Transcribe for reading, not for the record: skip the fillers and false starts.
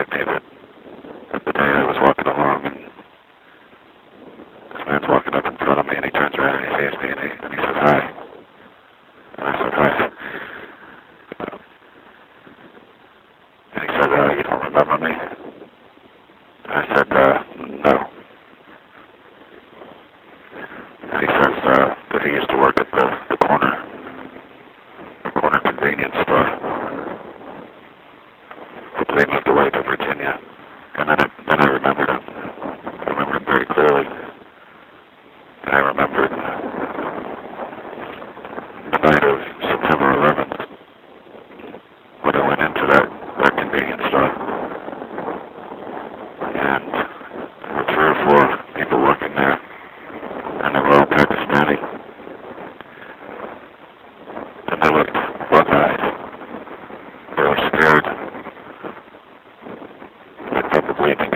at me that the day I was walking along, and this man's walking up in front of me, and he turns around and he sees me, and he says, "Hi." And I said, "Hi." And he said, "You don't remember me?" And I said, "No." And he says that he used to work at the corner convenience store. But they moved away to Virginia. And then I remembered him. I remembered him very clearly. And I remembered the night of September 11th when I went into that convenience store. And there were 3 or 4 people working there. And they were all Pakistani. And they looked bug-eyed. They were scared. They probably think